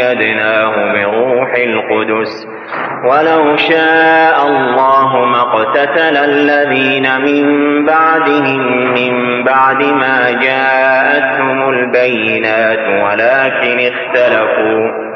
أيدناه بروح القدس ولو شاء الله ما اقتتل الذين من بعدهم من بعد ما جاءتهم البينات ولكن اختلفوا